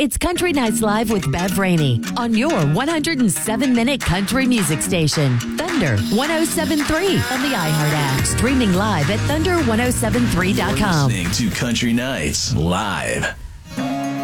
It's Country Nights Live with Bev Rainey on your 107-minute country music station, Thunder 107.3 on the iHeart app. Streaming live at thunder1073.com. Listening to Country Nights Live.